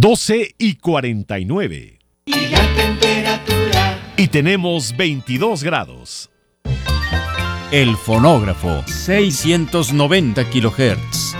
12:49. Y la temperatura. Y tenemos 22 grados. El fonógrafo, 690 kHz.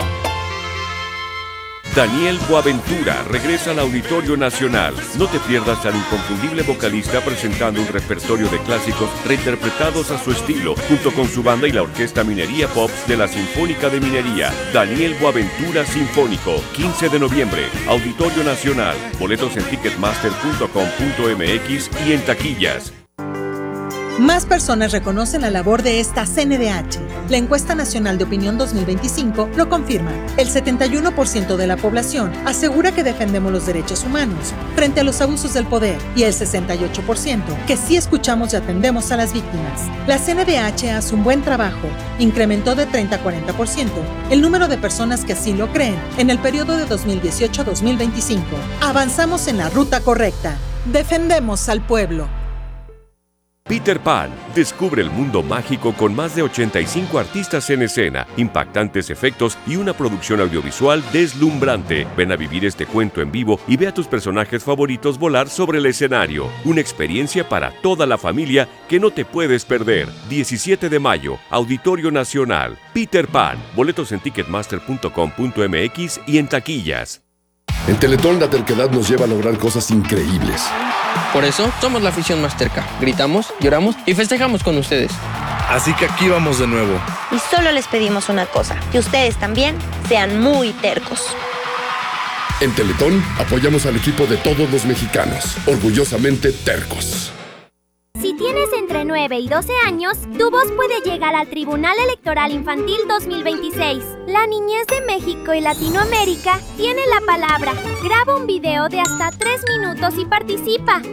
Daniel Boaventura regresa al Auditorio Nacional. No te pierdas al inconfundible vocalista presentando un repertorio de clásicos reinterpretados a su estilo, junto con su banda y la Orquesta Minería Pops de la Sinfónica de Minería. Daniel Boaventura Sinfónico, 15 de noviembre, Auditorio Nacional. Boletos en ticketmaster.com.mx y en taquillas. Más personas reconocen la labor de esta CNDH. La encuesta nacional de opinión 2025 lo confirma. El 71% de la población asegura que defendemos los derechos humanos frente a los abusos del poder y el 68% que sí escuchamos y atendemos a las víctimas. La CNDH hace un buen trabajo. Incrementó de 30 a 40% el número de personas que así lo creen en el periodo de 2018 a 2025. Avanzamos en la ruta correcta. Defendemos al pueblo. Peter Pan, descubre el mundo mágico con más de 85 artistas en escena, impactantes efectos y una producción audiovisual deslumbrante. Ven a vivir este cuento en vivo y ve a tus personajes favoritos volar sobre el escenario. Una experiencia para toda la familia que no te puedes perder. 17 de mayo, Auditorio Nacional. Peter Pan. Boletos en ticketmaster.com.mx y en taquillas. En Teletón la terquedad nos lleva a lograr cosas increíbles. Por eso somos la afición más terca. Gritamos, lloramos y festejamos con ustedes. Así que aquí vamos de nuevo. Y solo les pedimos una cosa, que ustedes también sean muy tercos. En Teletón apoyamos al equipo de todos los mexicanos, orgullosamente tercos. Si tienes entre 9 y 12 años, tu voz puede llegar al Tribunal Electoral Infantil 2026. La niñez de México y Latinoamérica tiene la palabra. Graba un video de hasta 3 minutos y participa.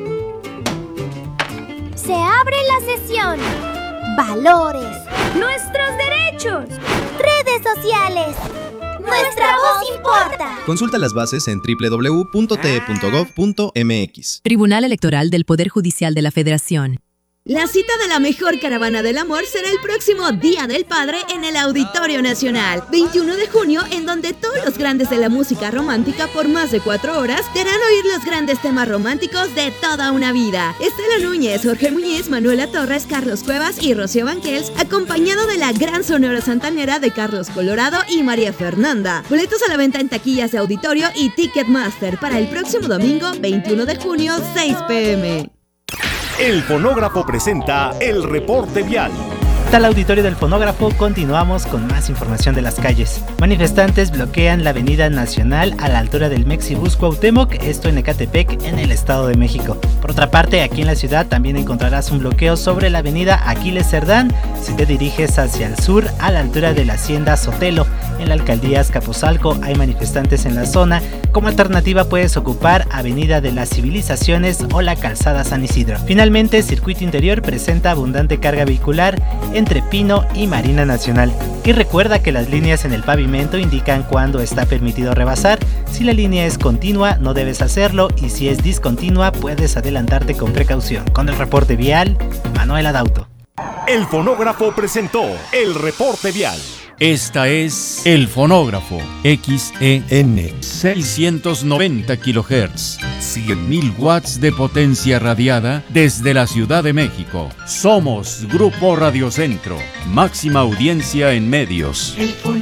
Se abre la sesión. Valores. Nuestros derechos. Redes sociales. Nuestra voz importa. Consulta las bases en www.te.gov.mx. Tribunal Electoral del Poder Judicial de la Federación. La cita de la mejor caravana del amor será el próximo Día del Padre en el Auditorio Nacional, 21 de junio, en donde todos los grandes de la música romántica por más de 4 horas te harán oír los grandes temas románticos de toda una vida. Estela Núñez, Jorge Muñiz, Manuela Torres, Carlos Cuevas y Rocío Banquels, acompañado de la gran sonora santanera de Carlos Colorado y María Fernanda. Boletos a la venta en taquillas de Auditorio y Ticketmaster para el próximo domingo, 21 de junio, 6 p.m. El Fonógrafo presenta el reporte vial. Tal auditorio del Fonógrafo, continuamos con más información de las calles. Manifestantes bloquean la avenida Nacional a la altura del Mexibus Cuauhtémoc, esto en Ecatepec, en el Estado de México. Por otra parte, aquí en la ciudad también encontrarás un bloqueo sobre la avenida Aquiles Cerdán si te diriges hacia el sur a la altura de la Hacienda Sotelo. En la alcaldía Azcapotzalco hay manifestantes en la zona. Como alternativa puedes ocupar Avenida de las Civilizaciones o la Calzada San Isidro. Finalmente, Circuito Interior presenta abundante carga vehicular entre Pino y Marina Nacional. Y recuerda que las líneas en el pavimento indican cuándo está permitido rebasar. Si la línea es continua, no debes hacerlo, y si es discontinua, puedes adelantarte con precaución. Con el reporte vial, Manuel Adauto. El Fonógrafo presentó el reporte vial. Esta es El Fonógrafo, XEN, 690 kHz, 100.000 watts de potencia radiada desde la Ciudad de México. Somos Grupo Radio Centro, máxima audiencia en medios.